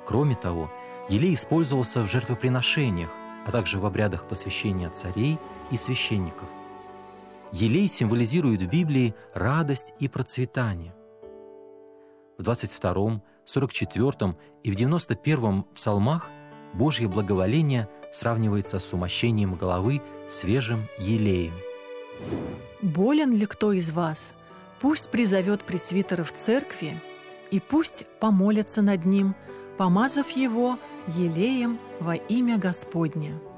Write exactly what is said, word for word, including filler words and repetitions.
Кроме того, елей использовался в жертвоприношениях, а также в обрядах посвящения царей и священников. Елей символизирует в Библии радость и процветание. В двадцать втором, сорок четвёртом и в девяносто первом псалмах Божье благоволение сравнивается с умощением головы свежим елеем. «Болен ли кто из вас? Пусть призовет пресвитера в церкви, и пусть помолятся над ним, помазав его елеем во имя Господне».